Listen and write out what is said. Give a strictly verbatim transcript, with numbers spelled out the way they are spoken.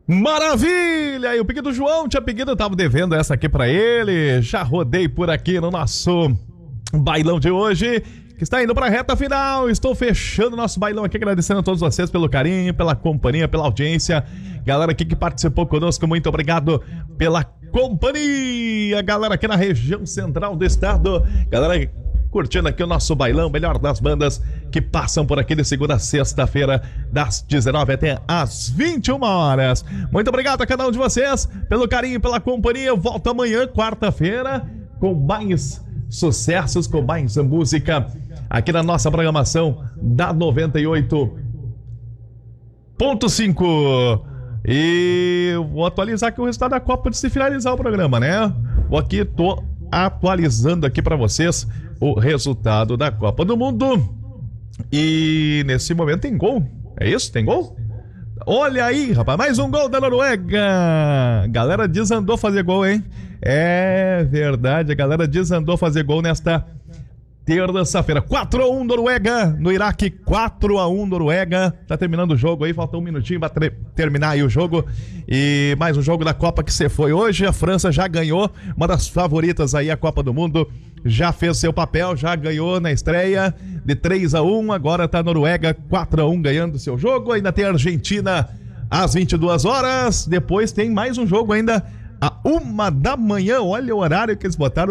Maravilha! E o pedido do João, tinha pedido, eu tava devendo essa aqui pra ele. Já rodei por aqui no nosso bailão de hoje, que está indo pra reta final. Estou fechando o nosso bailão aqui, agradecendo a todos vocês pelo carinho, pela companhia, pela audiência. Galera aqui que participou conosco, muito obrigado pela companhia. Galera aqui na região central do estado, galera curtindo aqui o nosso bailão, melhor das bandas que passam por aqui de segunda a sexta-feira, das dezenove até as vinte e uma horas. Muito obrigado a cada um de vocês pelo carinho, pela companhia. Eu volto amanhã, quarta-feira, com mais sucessos, com mais música aqui na nossa programação da noventa e oito ponto cinco. E vou atualizar aqui o resultado da Copa antes de finalizar o programa, né? Vou aqui, tô atualizando aqui para vocês o resultado da Copa do Mundo. E nesse momento tem gol. É isso? Tem gol? Olha aí, rapaz, mais um gol da Noruega. Galera desandou fazer gol, hein? É verdade, a galera desandou fazer gol nesta terça-feira. quatro a um Noruega no Iraque, quatro a um Noruega. Tá terminando o jogo aí, falta um minutinho pra terminar aí o jogo. E mais um jogo da Copa que você foi hoje. A França já ganhou, uma das favoritas aí a Copa do Mundo. Já fez seu papel, já ganhou na estreia de três a um. Agora tá a Noruega quatro a um ganhando seu jogo. Ainda tem a Argentina às vinte e duas horas. Depois tem mais um jogo ainda a uma da manhã. Olha o horário que eles botaram.